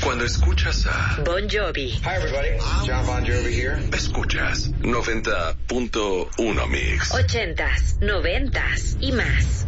Cuando escuchas a Bon Jovi. Hi everybody, John Bon Jovi here. Escuchas 90.1 Mix. 80s, 90s y más.